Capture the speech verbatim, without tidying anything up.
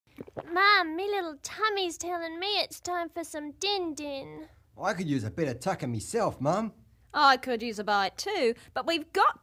Mum, me little tummy's telling me it's time for some din-din. I could use a bit of tucking myself, Mum. I could use a bite too, but we've got